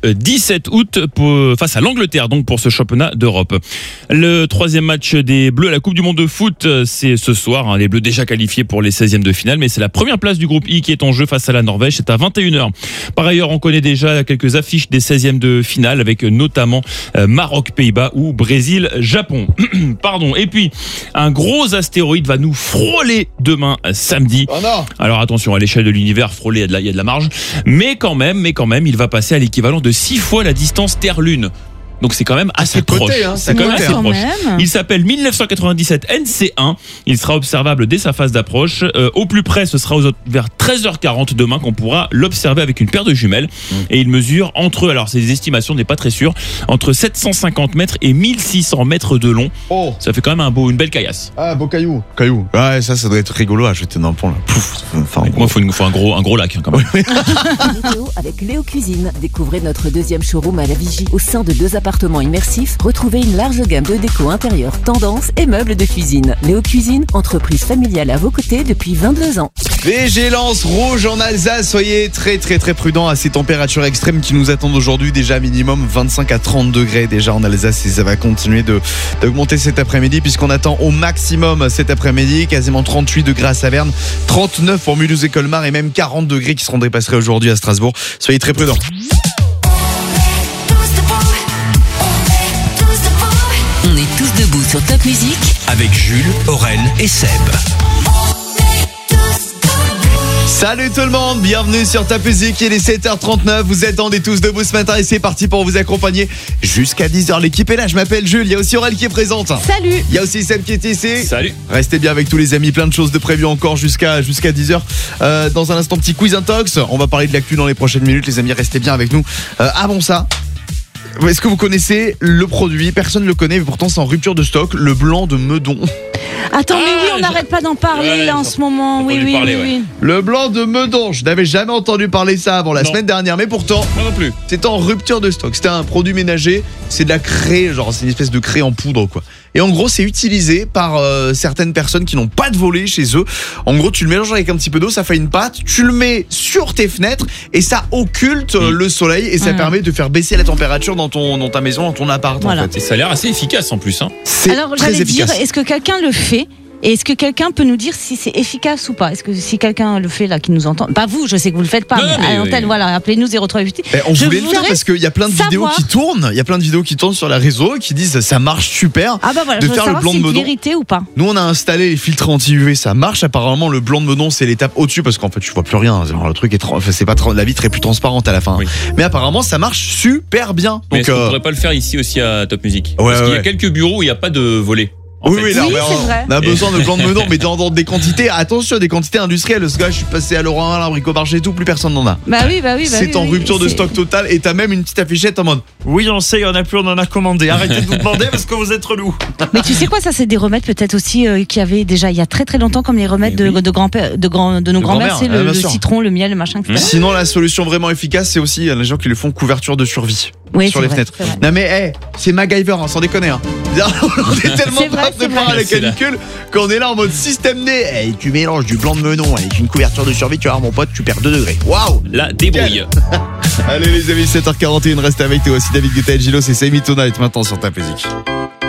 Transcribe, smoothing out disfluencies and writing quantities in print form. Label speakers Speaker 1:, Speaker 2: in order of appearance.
Speaker 1: 17 août face à l'Angleterre, donc pour ce championnat d'Europe. Le troisième match des Bleus à la Coupe du Monde de foot, c'est ce soir. Les Bleus déjà qualifiés pour les 16e de finale, mais c'est la première place du groupe I qui est en jeu face à la Norvège. C'est à 21h. Par ailleurs, on connaît déjà quelques affiches des 16e de finale avec notamment Maroc-Pays-Bas ou Brésil-Japon. Pardon. Et puis, un gros astéroïde va nous frôler demain samedi.
Speaker 2: Oh non.
Speaker 1: Alors attention, à l'échelle de l'univers, frôler, il y a de la marge. Mais quand même, il va passer à l'équivalent de 6 fois la distance Terre-Lune. Donc c'est quand même assez proche.
Speaker 2: C'est quand même assez
Speaker 1: proche. Il s'appelle 1997 NC1. Il sera observable dès sa phase d'approche. Au plus près, ce sera vers 13h40 demain qu'on pourra l'observer avec une paire de jumelles. Et il mesure alors ces estimations n'est pas très sûr, entre 750 mètres et 1600 mètres de long. Oh. Ça fait quand même une belle caillasse.
Speaker 2: Ah, beau caillou. Ouais, ça doit être rigolo à jeter dans le pont là. Pouf.
Speaker 1: Moi, il faut un gros lac quand même.
Speaker 3: Météo avec Léo Cuisine. Découvrez notre deuxième showroom à la Vigie. Au sein de 2 appartements immersifs, retrouvez une large gamme de déco intérieure, tendance et meubles de cuisine. Léo Cuisine, entreprise familiale à vos côtés depuis 22 ans.
Speaker 2: Vigilance rouge en Alsace, soyez très prudents à ces températures extrêmes qui nous attendent aujourd'hui, déjà minimum 25 à 30 degrés déjà en Alsace, et ça va continuer d'augmenter cet après-midi puisqu'on attend au maximum cet après-midi, quasiment 38 degrés à Saverne, 39 pour Mulhouse et Colmar et même 40 degrés qui seront dépassés aujourd'hui à Strasbourg. Soyez très prudents.
Speaker 3: On est tous debout sur Top Music
Speaker 4: avec Jules, Aurel et Seb.
Speaker 2: Salut tout le monde, bienvenue sur Top Music, il est 7h39, vous êtes On est tous debout ce matin et c'est parti pour vous accompagner jusqu'à 10h. L'équipe est là, je m'appelle Jules, il y a aussi Aurel qui est présente.
Speaker 5: Salut.
Speaker 2: Il y a aussi Seb qui est ici.
Speaker 1: Salut.
Speaker 2: Restez bien avec tous les amis, plein de choses de prévues encore jusqu'à 10h. Dans un instant, petit quiz intox, on va parler de l'actu dans les prochaines minutes, les amis, restez bien avec nous. Avant ça, est-ce que vous connaissez le produit? Personne ne le connaît, mais pourtant c'est en rupture de stock, le blanc de Meudon.
Speaker 5: Attends, mais oui, on n'arrête pas d'en parler là en ce moment. Oui.
Speaker 2: Le blanc de Meudon, je n'avais jamais entendu parler ça avant la semaine dernière, mais pourtant,
Speaker 1: moi non plus.
Speaker 2: C'était en rupture de stock. C'était un produit ménager, c'est de la craie, genre c'est une espèce de craie en poudre quoi. Et en gros, c'est utilisé par certaines personnes qui n'ont pas de volet chez eux. En gros, tu le mélanges avec un petit peu d'eau, ça fait une pâte, tu le mets sur tes fenêtres et ça occulte le soleil et ça permet de faire baisser la température dans ta maison, dans ton appart en fait.
Speaker 1: Et ça a l'air assez efficace en plus.
Speaker 5: Alors j'allais dire, est-ce que quelqu'un le fait ? Et est-ce que quelqu'un peut nous dire si c'est efficace ou pas? Est-ce que si quelqu'un le fait là, qui nous entend, pas vous, je sais que vous le faites pas, mais à l'antenne, voilà, appelez-nous 0388.
Speaker 2: On voulait le faire parce qu'il y a plein de vidéos qui tournent, sur la réseau qui disent ça marche super.
Speaker 5: Ah bah voilà,
Speaker 2: de faire le blanc de Meudon.
Speaker 5: C'est vérité ou pas?
Speaker 2: Nous on a installé les filtres anti-UV, ça marche. Apparemment le blanc de Meudon c'est l'étape au-dessus parce qu'en fait tu vois plus rien. Le truc est la vitre est plus transparente à la fin. Oui. Mais apparemment ça marche super bien.
Speaker 1: Mais est-ce qu'on pourrait pas le faire ici aussi à Top Music?
Speaker 2: Parce
Speaker 1: qu'il y a quelques bureaux où il n'y a pas de volet.
Speaker 2: Oui, là, on a besoin de blanc de Meudon, mais dans des quantités, attention, des quantités industrielles. Ce gars, je suis passé à Laurent, à Bricomarché et tout, plus personne n'en a.
Speaker 5: Bah oui.
Speaker 2: C'est en rupture de stock total et t'as même une petite affichette en mode oui, on sait, il y en a plus, on en a commandé. Arrêtez de nous demander parce que vous êtes relous.
Speaker 5: Mais tu sais quoi, ça c'est des remèdes peut-être aussi qu'il y avait déjà il y a très longtemps, comme les remèdes de nos grands-mères, c'est le citron, le miel, le machin, etc.
Speaker 2: Sinon, la solution vraiment efficace, c'est aussi les gens qui le font couverture de survie.
Speaker 5: Oui,
Speaker 2: sur les fenêtres. Non mais c'est MacGyver, sans déconner. On est tellement pas préparé à la canicule qu'on est là en mode système né. Tu mélanges du blanc de Meudon avec une couverture de survie, tu vas voir mon pote, tu perds 2 degrés. Waouh,
Speaker 1: la débrouille.
Speaker 2: Allez les amis, 7h41, restez avec toi aussi David Guetta et Gilo, c'est Save Me Tonight maintenant sur Top Music.